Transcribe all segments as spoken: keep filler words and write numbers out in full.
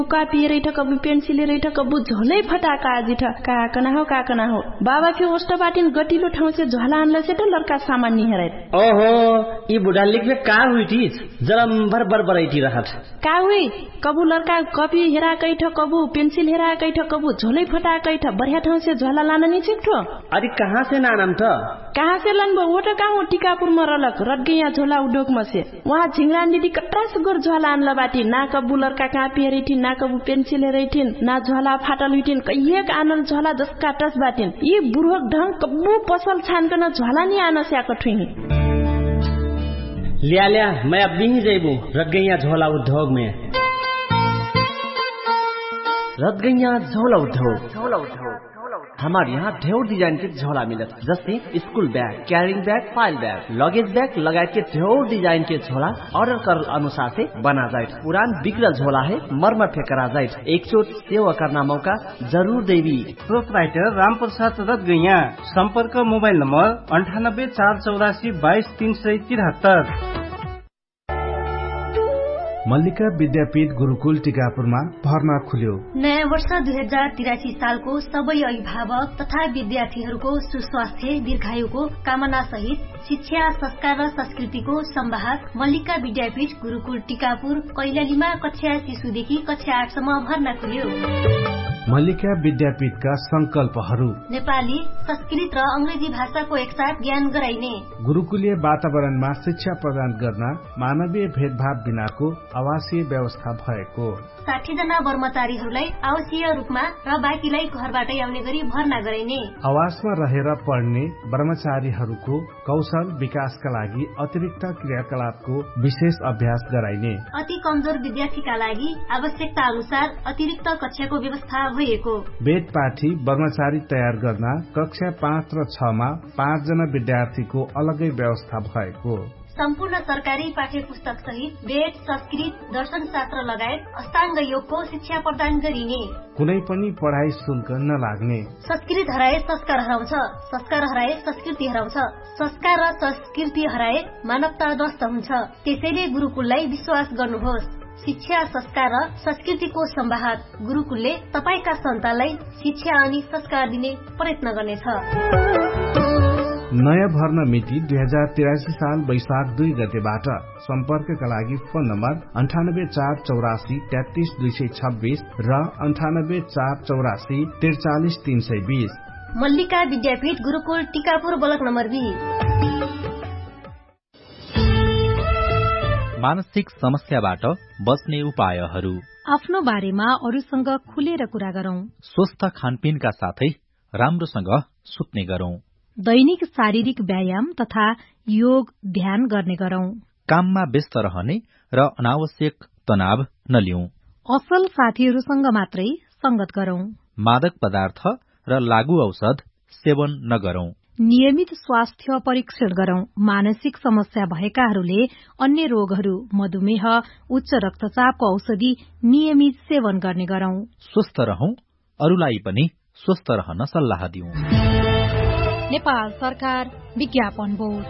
कापी रैठ कबु पेन्सिल रैठ कबु झोलै फटाका आजिठ का कना हो का कना हो बाबा फे होस्ट बाटिन गटिलो ठाउँ से झोला आनले से त लड़का सामान नि हेरै ओहो ई बुढा लिखले का हुइटी जरम भर भर बरैटी रहत का हुइ कबु लड़का कपी हेरा कैठ कबु पेन्सिल हेरा कैठ कबु झोलै फटा कैठ बढ़िया ठाउँ से झोला लान नि छिक्ठो अरे कहाँ से नानम त कहाँ से लनबो वो त कहाँ टिकापुर म रलक रटगैया झोला उडोक मसे वहाँ झिंगरा दिदी कट्रास गोर झोला आनला बाटी ना कबु लड़का कापी हेरैठी ना कबु पेन्सिल हेरैठिन ना झोला फाटल हुइटिन कहिएक आनल झोला जसका टस बाटिन यी बुढोक ढंग कबु पसल छानकन झोला नि आन स्याक ठुही लिया लिया मैं अब भी जैबू रटगैया झोला उद्योग में रटगैया झोला उद्योग झोला उद्योग हमारे यहाँ ढेर डिजाइन के झोला मिलत जैसे school bag carrying bag file bag luggage bag लगाए के ढेर डिजाइन के झोला ऑर्डर कर अनुसार से बना जाए पुरान बिगड़ल झोला है मरम्मत करा जाए एक चोट सेवा करना मौका जरूर देवी प्रोपराइटर राम प्रसाद रटगैया संपर्क मोबाइल नंबर अंठानब्बे चार चौरासी बाईस तीन सय तिहत्तर। मल्लिका विद्यापीठ गुरुकुल टिकापुरमा भर्ना खुल्यो। नयाँ वर्ष दुई हजार तिरासी सालको सबै अभिभावक तथा विद्यार्थीहरूको सुस्वास्थ्य दीर्घायुको कामना सहित शिक्षा संस्कार र संस्कृतिको संवाहक मल्लिका विद्यापीठ गुरुकुल टिकापुर कैलालीमा कक्षा शिशुदेखि कक्षा आठसम्म भर्ना खुल्यो। मल्लिका विद्यापीठका संकल्पहरू नेपाली संस्कृत र अंग्रेजी भाषाको एकसाथ ज्ञान गराइने गुरुकुलीय वातावरणमा शिक्षा प्रदान गर्न मानवीय भेदभाव बिनाको आवासीय व्यवस्था भएको साठी जना कर्मचारीहरूलाई आवासीय रूपमा र बाँकीलाई घरबाटै आउने गरी भर्ना गराइने आवासमा रहेर पढ्ने कर्मचारीहरूको कौशल विकासका लागि अतिरिक्त क्रियाकलापको विशेष अभ्यास गराइने अति कमजोर विद्यार्थीका लागि आवश्यकता अनुसार अतिरिक्त कक्षाको व्यवस्था भएको वेद पाठी कर्मचारी तयार गर्न कक्षा पाँच र छमा पाँच जना विद्यार्थीको अलगै व्यवस्था भएको सम्पूर्ण सरकारी पाठ्य पुस्तक सहित वेद संस्कृत दर्शन शास्त्र लगायत अष्टाङ्ग योगको शिक्षा प्रदान गरिने कुनै पनि पढाइ शुल्क नलाग्ने संस्कृत हराए संस्कार हराउँछ संस्कार हराए संस्कृति हराउँछ संस्कार र संस्कृति हराए मानवता ध्वस्त हुन्छ त्यसैले गुरुकुललाई विश्वास गर्नुहोस् शिक्षा संस्कार र संस्कृतिको संवाहक गुरुकुलले तपाईका सन्तानलाई शिक्षा अनि संस्कार दिने प्रयत्न गर्नेछ। नयाँ भर्ना मिति दुई हजार तिरासी साल वैशाख दुई गतेबाट सम्पर्कका लागि फोन नम्बर अन्ठानब्बे चार चौरासी तेत्तीस दुई सय छब्बीस र अन्ठानब्बे चार चौरासी त्रिचालिस तीन सय बीस। मल्लिका विद्यापीठ गुरुकुल टिकापुर ब्लक नम्बर बी। मानसिक समस्याबाट बच्ने उपायहरू आफ्नो बारेमा अरूसँग खुलेर कुरा गरौं स्वस्थ खानपिनका साथै राम्रोसँग सुत्ने गरौं दैनिक शारीरिक व्यायाम तथा योग ध्यान गर्ने गरौं काममा व्यस्त रहने र अनावश्यक तनाव नलिउँ असल साथीहरूसँग मात्रै संगत गरौं मादक पदार्थ र लागू औषध सेवन नगरौं नियमित स्वास्थ्य परीक्षण गरौं मानसिक समस्या भएकाहरूले अन्य रोगहरू मधुमेह उच्च रक्तचापको औषधि नियमित सेवन गर्ने गरौं स्वस्थ रहौं अरूलाई पनि स्वस्थ रहन सल्लाह दिउँ। नेपाल सरकार विज्ञापन बोर्ड।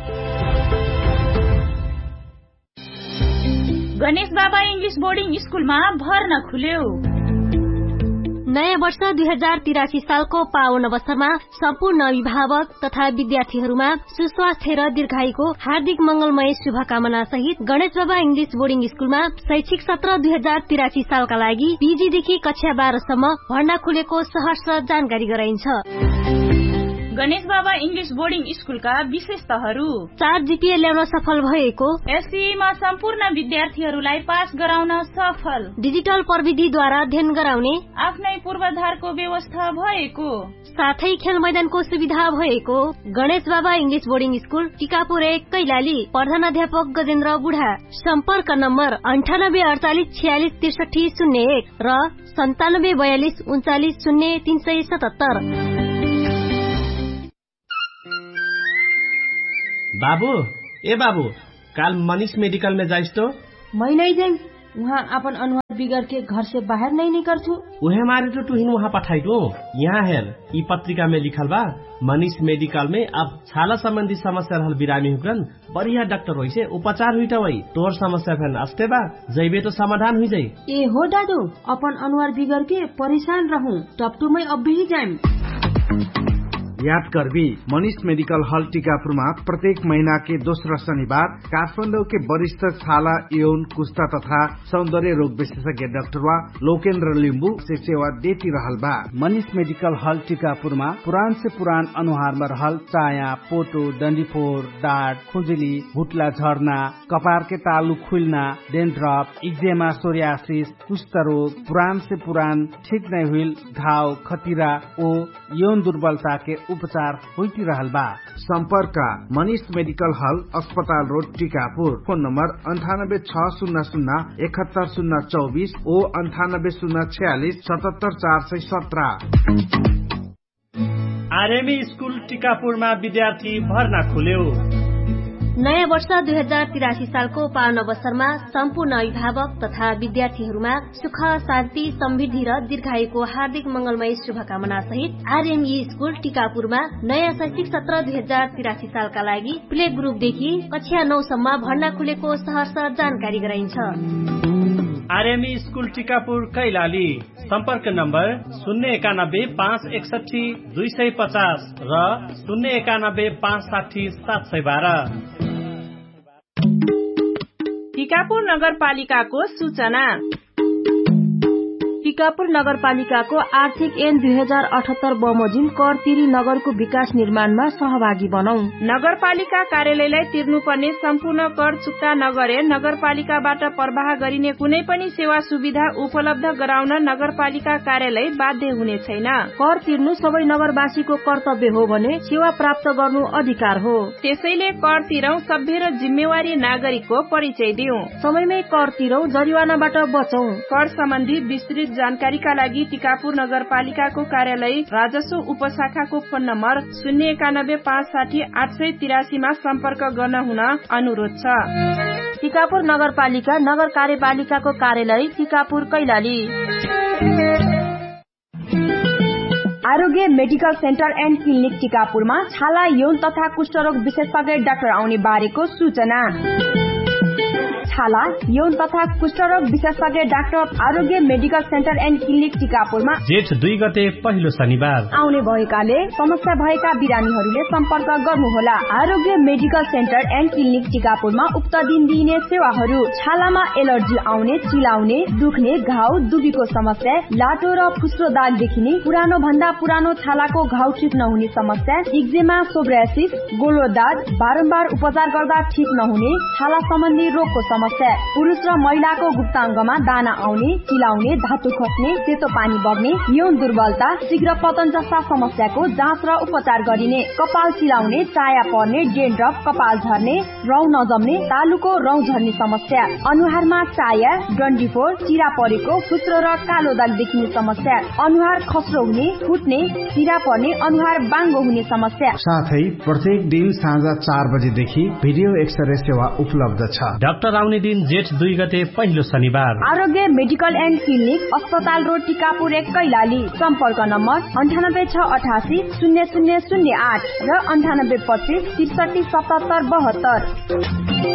गणेश बाबा इंग्लिश बोर्डिंग स्कूलमा भर्ना खुल्यो। नयाँ वर्ष दुई हजार तिरासी सालको पावन अवसरमा सम्पूर्ण अभिभावक तथा विद्यार्थीहरूमा सुस्वास्थ्य र दीर्घायुको हार्दिक मंगलमय शुभकामना सहित गणेश बाबा इंग्लिश बोर्डिंग स्कूलमा शैक्षिक सत्र दुई हजार तिरासी सालका लागि पीजीदेखि कक्षा बाह्रसम्म भर्ना खुलेको सहर्ष जानकारी गराइन्छ। गणेश बाबा इंग्लिश बोर्डिंग स्कूलका विशेषताहरू चार जीपीए ल्याउन सफल भएको एससीईमा सम्पूर्ण विद्यार्थीहरूलाई पास गराउन सफल डिजिटल प्रविधिद्वारा अध्ययन गराउने आफ्नै पूर्वाधारको व्यवस्था भएको साथै खेल मैदानको सुविधा भएको गणेश बाबा इंग्लिश बोर्डिंग स्कूल टिकापुर एक कैलाली प्रधानाध्यापक गजेन्द्र बुढा सम्पर्क नम्बर अन्ठानब्बे अडचालिस छयालिस त्रिसठी शून्य एक र सन्तानब्बे बयालिस उन्चालिस शून्य तीन सय सतहत्तर। बाबू ए बाबू काल मनीष मेडिकल में जाइस तो मैं नहीं जाई वहाँ अपन बिगड़ के घर से बाहर नहीं निकल छू। उहे मारे तो तुहिन वहाँ पठाई दो। यहाँ हेर ई पत्रिका में लिखल बा मनीष मेडिकल में अब छाला संबंधी समस्या रहल बिरामी हुकन बढ़िया डॉक्टर होई से उपचार हुई वही तोर समस्या फेन अस्ते बा जैबे तो समाधान हुई जाई। ए हो दादू अपन अनुहार बिगड़ के परेशान रहूं टपटू में अब भी जाएम। याद करबी मनीष मेडिकल हॉल टीकापुरमा प्रत्येक महीना के दोस्रो शनिबार काठमाडौँ के वरिष्ठ छाला यौन कुष्ठा तथा सौंदर्य रोग विशेषज्ञ डाक्टर लोकेन्द्र लिम्बू से सेवा देती रहल बा। मनीष मेडिकल हॉल टीकापुरमा पुरान से पुरान अनुहारमा रहल चाया पोटो डन्डीफोर डाँट खुजुली भुटला झर्ना कपार के तालु खुल्ना डेन्ड्रप इक्जेमा सोरियासिस कुष्ठ रोग पुरान से पुरान ठीक नहीं हुई घाव खतिरा ओ यौन दुर्बलता के उपचार होती रहल बा। संपर्क मनीष मेडिकल हॉल अस्पताल रोड टीकापुर। फोन नंबर अंठानब्बे छ शून्य शून्य इकहत्तर शून्य चौबीस ओ अंठानब्बे शून्य छियालीस सतहत्तर चार सय सत्रह। आरएमई स्कूल टीकापुरमा विद्यार्थी भर्ना खुल्यो। नयाँ वर्ष दुई हजार तिरासी सालको पावन अवसरमा सम्पूर्ण अभिभावक तथा विद्यार्थीहरूमा सुख शान्ति समृद्धि र दीर्घायुको हार्दिक मंगलमय शुभकामना सहित आरएमई स्कूल टीकापुरमा नयाँ शैक्षिक सत्र दुई हजार तिरासी सालका लागि प्ले ग्रुपदेखि कक्षा नौसम्म भर्ना खुलेको सहर्ष जानकारी गराइन्छ। आरएमई स्कूल टीकापुर कैलाली सम्पर्क नम्बर शून्य एकानब्बे पाँच एकसठी दुई सय पचास र शून्य एकानब्बे पाँच साठी सात सय बाह्र। टीकापुर नगरपालिकाको सूचना। टीकापुर नगरपालिकाको आर्थिक ऐन दुई हजार अठहत्तर बमोजिम कर तिरी नगरको विकास निर्माणमा सहभागी बनौ। नगरपालिका कार्यालयलाई तिर्नुपर्ने सम्पूर्ण कर चुक्ता नगरे नगरपालिकाबाट प्रवाह गरिने कुनै पनि सेवा सुविधा उपलब्ध गराउन नगरपालिका कार्यालय बाध्य हुने छैन। कर तिर्नु सबै नगरवासीको कर्तव्य हो भने सेवा प्राप्त गर्नु अधिकार हो। त्यसैले कर तिरौं सभ्य र जिम्मेवारी नागरिकको परिचय दिउँ। समयमै कर तिरौं जरिवानाबाट बचौं। कर सम्बन्धी विस्तृत जानकारीका लागि टीकापुर नगरपालिकाको कार्यालय राजस्व उपशाखाको फोन नम्बर शून्य एकानब्बे पाँच साठी आठ सय तिरासीमा सम्पर्क गर्न हुन अनुरोध छ। टीकापुर नगरपालिका नगर कार्यपालिकाको कार्यालय टीकापुर कैलाली। आरोग्य मेडिकल सेन्टर एन्ड क्लिनिक टीकापुरमा छाला यौन तथा कुष्ठरोग विशेषज्ञ डाक्टर आउने बारेको सूचना। छाला यौन तथा कुष्ठरोग विशेषज्ञ doctor Aarogya medical centre and clinic टीकापुरमा जेठ दुई गते पहिलो शनिबार आउने भएकाले समस्या भएका बिरामीहरूले सम्पर्क गर्नुहोला। आरोग्य मेडिकल सेन्टर एन्ड क्लिनिक टीकापुरमा उक्त दिन दिइने सेवाहरू छालामा एलर्जी आउने चिलाउने दुख्ने घाउ दुबीको समस्या लाटो र फुस्रो दाग देखिने पुरानो भन्दा पुरानो छालाको घाउ ठिक नहुने समस्या इक्जेमा सोब्रासिस गोलो दाग बारम्बार उपचार गर्दा ठिक नहुने छाला सम्बन्धी रोगको समस्या पुरुष र महिलाको गुप्ताङ्गमा दाना आउने चिलाउने धातु खस्ने सेतो पानी बग्ने यौन दुर्बलता शीघ्र पतन जस्ता समस्याको जाँच र उपचार गरिने कपाल चिलाउने चाया पर्ने डेन्ड्रफ कपाल झर्ने रौँ नजम्ने तालुको रौँ झर्ने समस्या अनुहारमा चाया डन्डीफोर चिरा परेको फुस्रो र कालो दाग देखिने समस्या अनुहार खस्रो हुने फुट्ने चिरा पर्ने अनुहार बाङ्गो हुने समस्या साथै प्रत्येक दिन साँझ चार बजेदेखि भिडियो एक्सरे सेवा उपलब्ध छ। डाक्टर आउने दिन जेठ दुई गते पहिलो शनिबार। आरोग्य मेडिकल एन्ड क्लिनिक अस्पताल रोड टीकापुर एक कैलाली। सम्पर्क नम्बर अन्ठानब्बे छ अठासी शून्य शून्य शून्य आठ र अन्ठानब्बे पच्चिस त्रिसठी सतहत्तर बहत्तर।